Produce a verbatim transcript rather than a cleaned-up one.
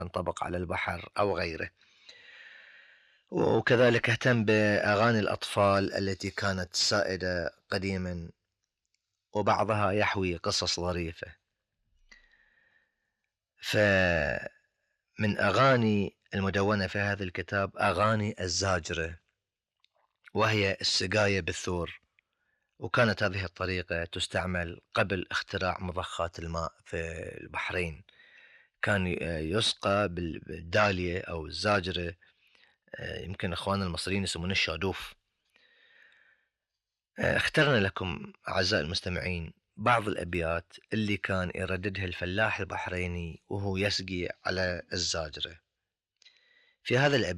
ينطبق على البحر أو غيره. وكذلك اهتم بأغاني الأطفال التي كانت سائدة قديما، وبعضها يحوي قصص ظريفة. فمن أغاني المدونة في هذا الكتاب أغاني الزاجرة، وهي السقاية بالثور، وكانت هذه الطريقة تستعمل قبل اختراع مضخات الماء في البحرين. كان يسقى بالدالية أو الزاجرة، يمكن أخواننا المصريين يسمونه الشادوف. اخترنا لكم أعزائي المستمعين بعض الأبيات اللي كان يرددها الفلاح البحريني وهو يسقي على الزاجرة. في هذا الأبيات